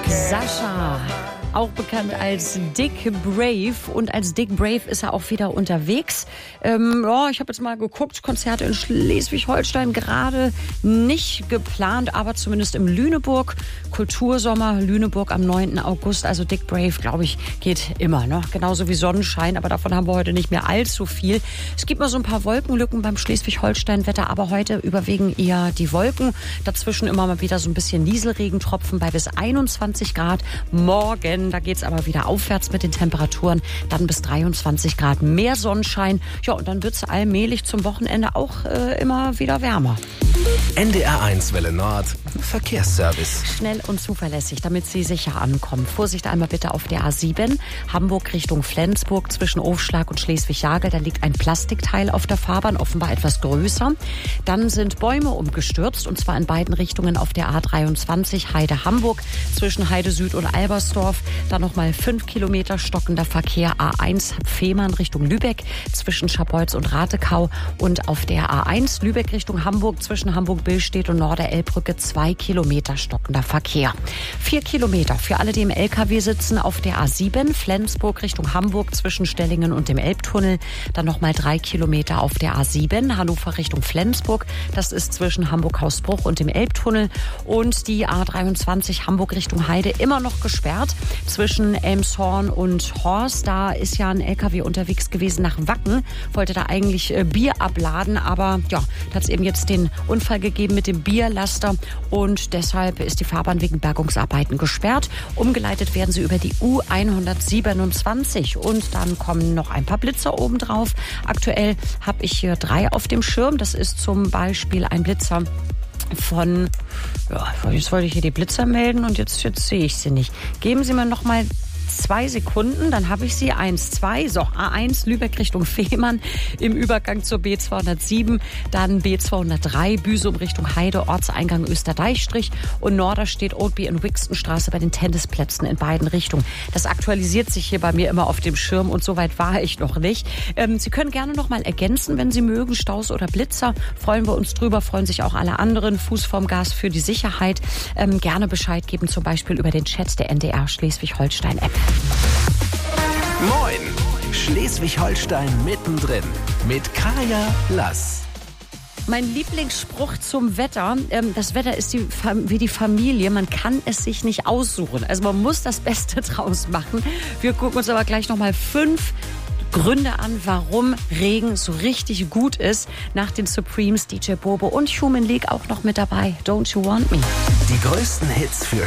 Sascha, auch bekannt als Dick Brave. Und als Dick Brave ist er auch wieder unterwegs. Ich habe jetzt mal geguckt, Konzerte in Schleswig-Holstein gerade nicht geplant, aber zumindest im Lüneburg. Kultursommer Lüneburg am 9. August. Also Dick Brave, glaube ich, geht immer. Ne? Genauso wie Sonnenschein, aber davon haben wir heute nicht mehr allzu viel. Es gibt mal so ein paar Wolkenlücken beim Schleswig-Holstein-Wetter, aber heute überwiegen eher die Wolken. Dazwischen immer mal wieder so ein bisschen Nieselregentropfen bei bis 21 Grad. Morgen, da geht's aber wieder aufwärts mit den Temperaturen, dann bis 23 Grad mehr Sonnenschein. Ja, und dann wird's allmählich zum Wochenende auch immer wieder wärmer. NDR1 Welle Nord, Verkehrsservice. Schnell und zuverlässig, damit Sie sicher ankommen. Vorsicht einmal bitte auf der A7, Hamburg Richtung Flensburg zwischen Ofschlag und Schleswig-Jagel. Da liegt ein Plastikteil auf der Fahrbahn, offenbar etwas größer. Dann sind Bäume umgestürzt, und zwar in beiden Richtungen auf der A23 Heide-Hamburg zwischen Heide Süd und Albersdorf. Dann nochmal 5 Kilometer stockender Verkehr A1 Fehmarn Richtung Lübeck zwischen Scharbeutz und Ratekau. Und auf der A1 Lübeck Richtung Hamburg zwischen Hamburg-Billstedt und Norderelbbrücke 2 Kilometer stockender Verkehr. 4 Kilometer für alle, die im LKW sitzen, auf der A7 Flensburg Richtung Hamburg zwischen Stellingen und dem Elbtunnel. Dann nochmal 3 Kilometer auf der A7 Hannover Richtung Flensburg. Das ist zwischen Hamburg-Hausbruch und dem Elbtunnel. Und die A23 Hamburg Richtung Heide immer noch gesperrt zwischen Elmshorn und Horst. Da ist ja ein LKW unterwegs gewesen nach Wacken, wollte da eigentlich Bier abladen, aber ja, da hat es eben jetzt den Unfall gegeben mit dem Bierlaster und deshalb ist die Fahrbahn wegen Bergungsarbeiten gesperrt. Umgeleitet werden sie über die U127 und dann kommen noch ein paar Blitzer obendrauf. Aktuell habe ich hier 3 auf dem Schirm. Das ist zum Beispiel ein Blitzer von, jetzt wollte ich hier die Blitzer melden und jetzt sehe ich sie nicht. Geben Sie mir noch mal 2 Sekunden, dann habe ich sie. 1, 2, so, A1 Lübeck Richtung Fehmarn im Übergang zur B207, dann B203 Büsum Richtung Heide, Ortseingang Österdeichstrich und Norderstedt, Oldby und Wixtonstraße bei den Tennisplätzen in beiden Richtungen. Das aktualisiert sich hier bei mir immer auf dem Schirm und so weit war ich noch nicht. Sie können gerne noch mal ergänzen, wenn Sie mögen, Staus oder Blitzer, freuen wir uns drüber, freuen sich auch alle anderen. Fuß vorm Gas für die Sicherheit. Gerne Bescheid geben, zum Beispiel über den Chat der NDR Schleswig-Holstein-App. Moin! Schleswig-Holstein mittendrin mit Kaya Lass. Mein Lieblingsspruch zum Wetter, das Wetter ist wie die Familie, man kann es sich nicht aussuchen. Also man muss das Beste draus machen. Wir gucken uns aber gleich nochmal 5 Gründe an, warum Regen so richtig gut ist. Nach den Supremes, DJ Bobo und Human League auch noch mit dabei. Don't You Want Me? Die größten Hits für